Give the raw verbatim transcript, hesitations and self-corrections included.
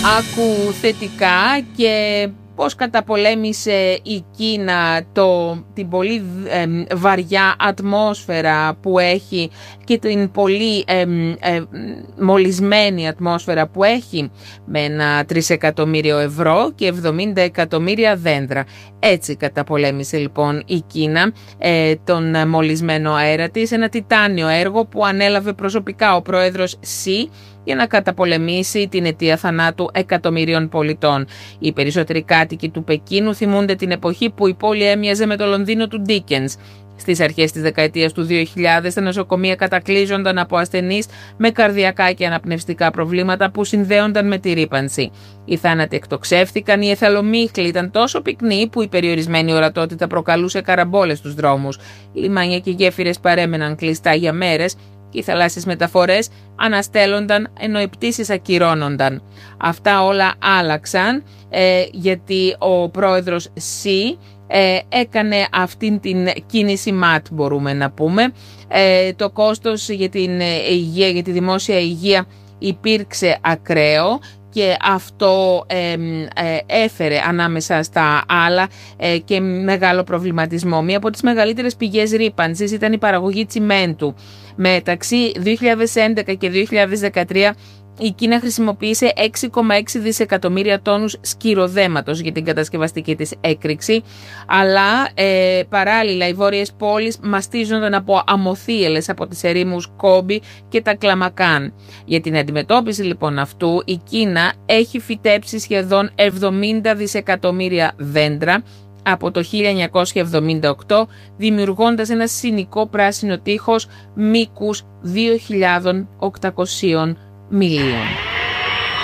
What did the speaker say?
άκου θετικά και πώς καταπολέμησε η Κίνα το, την πολύ ε, βαριά ατμόσφαιρα που έχει και την πολύ ε, ε, μολυσμένη ατμόσφαιρα που έχει με ένα τρισεκατομμύριο ευρώ και εβδομήντα εκατομμύρια δέντρα. Έτσι καταπολέμησε λοιπόν η Κίνα ε, τον μολυσμένο αέρα της, ένα τιτάνιο έργο που ανέλαβε προσωπικά ο πρόεδρος Σι για να καταπολεμήσει την αιτία θανάτου εκατομμυρίων πολιτών. Οι περισσότεροι κάτοικοι του Πεκίνου θυμούνται την εποχή που η πόλη έμοιαζε με το Λονδίνο του Ντίκενς. Στις αρχές της δεκαετίας του δύο χιλιάδες τα νοσοκομεία κατακλείζονταν από ασθενείς με καρδιακά και αναπνευστικά προβλήματα που συνδέονταν με τη ρύπανση. Οι θάνατοι εκτοξεύθηκαν, οι εθαλομύχλοι ήταν τόσο πυκνοί που η περιορισμένη ορατότητα προκαλούσε καραμπόλες στους δρόμους. Οι λιμάνια και οι γέφυρες παρέμεναν κλειστά για μέρες. Οι θαλάσσιες μεταφορές αναστέλλονταν ενώ οι πτήσεις ακυρώνονταν. Αυτά όλα άλλαξαν ε, γιατί ο πρόεδρος Σι ε, έκανε αυτήν την κίνηση ματ, μπορούμε να πούμε. Ε, το κόστος για την υγεία, για τη δημόσια υγεία υπήρξε ακραίο και αυτό ε, ε, έφερε ανάμεσα στα άλλα ε, και μεγάλο προβληματισμό. Μία από τις μεγαλύτερες πηγές ρύπανσης ήταν η παραγωγή τσιμέντου. Μεταξύ δύο χιλιάδες έντεκα και δύο χιλιάδες δεκατρία η Κίνα χρησιμοποίησε έξι κόμμα έξι δισεκατομμύρια τόνους σκυροδέματος για την κατασκευαστική της έκρηξη, αλλά ε, παράλληλα οι βόρειες πόλεις μαστίζονταν από αμοθίελες από τις ερήμους Κόμπι και τα Κλαμακάν. Για την αντιμετώπιση λοιπόν αυτού η Κίνα έχει φυτέψει σχεδόν εβδομήντα δισεκατομμύρια δέντρα από το χίλια εννιακόσια εβδομήντα οκτώ, δημιουργώντας ένα συνικό πράσινο τείχος μήκους δύο χιλιάδες οκτακόσια μιλίων.